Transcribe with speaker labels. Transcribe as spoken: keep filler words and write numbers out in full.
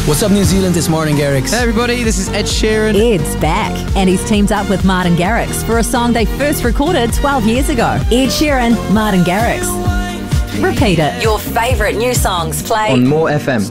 Speaker 1: What's up, New Zealand? It's Martin Garrix.
Speaker 2: Hey everybody, this is Ed Sheeran.
Speaker 3: Ed's back, and he's teamed up with Martin Garrix for a song they first recorded twelve years ago. Ed Sheeran, Martin Garrix. Repeat it. Your favourite new songs play
Speaker 4: on More F M.